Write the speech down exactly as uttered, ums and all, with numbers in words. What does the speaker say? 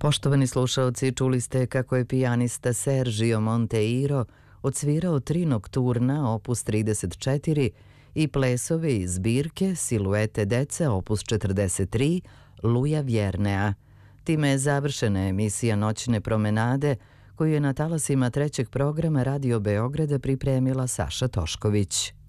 Poštovani slušaoci, čuli ste kako je pijanista Sergio Monteiro odsvirao tri nokturna opus trideset četiri i plesove iz zbirke Siluete dece opus četrdeset tri Luja Vjernea. Time je završena emisija Noćne promenade koju je na talasima trećeg programa Radio Beograda pripremila Saša Tošković.